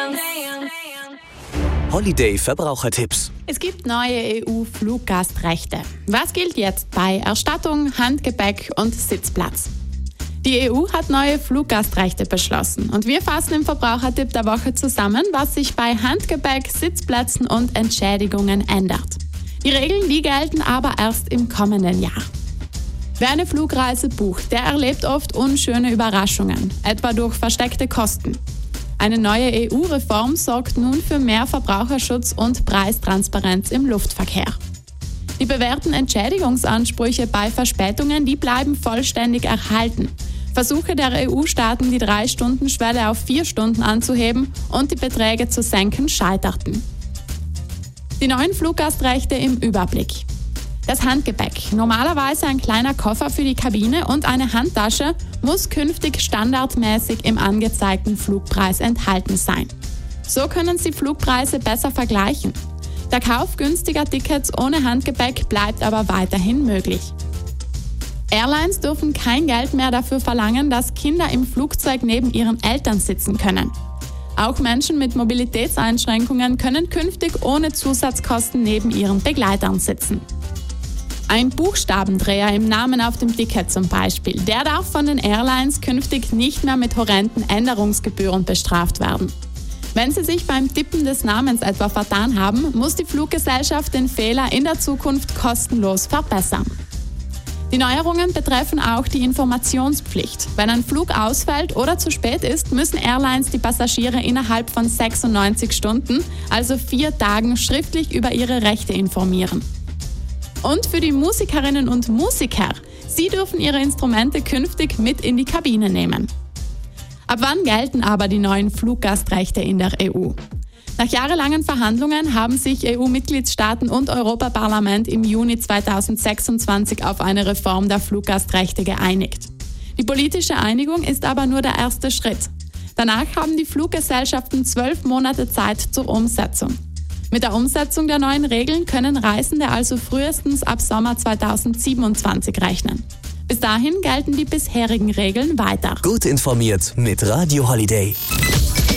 Holiday-Verbrauchertipps. Es gibt neue EU-Fluggastrechte. Was gilt jetzt bei Erstattung, Handgepäck und Sitzplatz? Die EU hat neue Fluggastrechte beschlossen und wir fassen im Verbrauchertipp der Woche zusammen, was sich bei Handgepäck, Sitzplätzen und Entschädigungen ändert. Die Regeln, die gelten aber erst im kommenden Jahr. Wer eine Flugreise bucht, der erlebt oft unschöne Überraschungen, etwa durch versteckte Kosten. Eine neue EU-Reform sorgt nun für mehr Verbraucherschutz und Preistransparenz im Luftverkehr. Die bewährten Entschädigungsansprüche bei Verspätungen, die bleiben vollständig erhalten. Versuche der EU-Staaten, die 3-Stunden-Schwelle auf 4 Stunden anzuheben und die Beträge zu senken, scheiterten. Die neuen Fluggastrechte im Überblick. Das Handgepäck, normalerweise ein kleiner Koffer für die Kabine und eine Handtasche, muss künftig standardmäßig im angezeigten Flugpreis enthalten sein. So können Sie Flugpreise besser vergleichen. Der Kauf günstiger Tickets ohne Handgepäck bleibt aber weiterhin möglich. Airlines dürfen kein Geld mehr dafür verlangen, dass Kinder im Flugzeug neben ihren Eltern sitzen können. Auch Menschen mit Mobilitätseinschränkungen können künftig ohne Zusatzkosten neben ihren Begleitern sitzen. Ein Buchstabendreher im Namen auf dem Ticket zum Beispiel, der darf von den Airlines künftig nicht mehr mit horrenden Änderungsgebühren bestraft werden. Wenn Sie sich beim Tippen des Namens etwa vertan haben, muss die Fluggesellschaft den Fehler in der Zukunft kostenlos verbessern. Die Neuerungen betreffen auch die Informationspflicht. Wenn ein Flug ausfällt oder zu spät ist, müssen Airlines die Passagiere innerhalb von 96 Stunden, also 4 Tagen, schriftlich über ihre Rechte informieren. Und für die Musikerinnen und Musiker, sie dürfen ihre Instrumente künftig mit in die Kabine nehmen. Ab wann gelten aber die neuen Fluggastrechte in der EU? Nach jahrelangen Verhandlungen haben sich EU-Mitgliedstaaten und Europaparlament im Juni 2026 auf eine Reform der Fluggastrechte geeinigt. Die politische Einigung ist aber nur der erste Schritt. Danach haben die Fluggesellschaften 12 Monate Zeit zur Umsetzung. Mit der Umsetzung der neuen Regeln können Reisende also frühestens ab Sommer 2027 rechnen. Bis dahin gelten die bisherigen Regeln weiter. Gut informiert mit Radio Holiday.